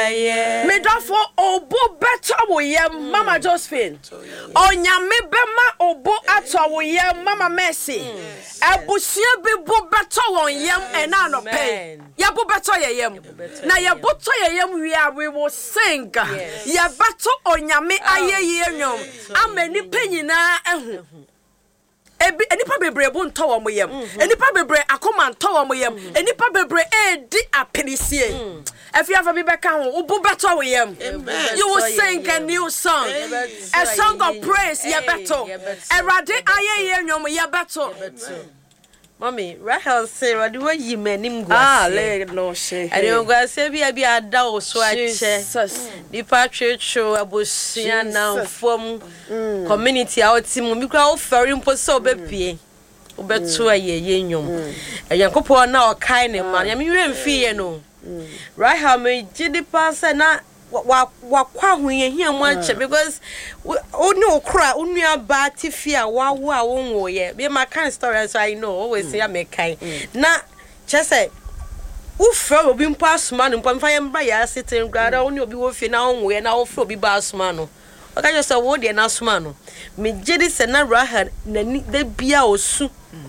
yeah. Me do for obo better wo yam Mama Josephine. Onyame bema obo ato wo yam Mama Mercy. Abusia bi bo better won yam ena no pay. Ya bo better ye yam. Na ya boto ye yam we will sing. Ya better onyame aye ye nyom. Amani penyina ehu. Enipa bebre bo nto wo moyam enipa bebre akoma nto wo moyam enipa bebre edi apirisie efiafa bi beka ho ubu beto wo yam you will sing a new song a song of praise ye beto erade aye ye nwom ye beto. Mommy, Rahel say, "What do you mean?" Le no she. I don't go say be a dao so I the patriot show abusia now from community out team we go ferry mpo so be pie. Obeto aye nyom. Yankopo na o kai ne man. Ya me wemfi ye no. Rahel me gidi pass na wa kwa hu ye hia mo ache because oni okra onua ba tifia wa wo a wonwo ye be my kind story so I know always say me kai na chese wo fra obi mpo asoma no mpo mfa ye mbra ya sitting grada oni obi wo fi na wonwo ye na wo fra obi ba asoma no o ka just wo de na asoma no me gidi se na Rahel na ni da bia osu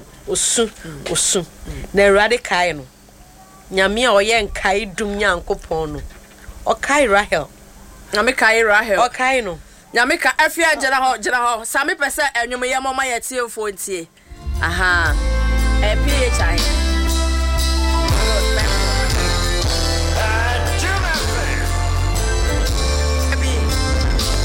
na rade kai no nyame a oye nkai dum nyankopon no Okay, Rahel. Nyamika Rahel. Okay no. Nyamika afia jera ho. Sami pese enwom ye mama ye tie fo ntie. Aha. PHI.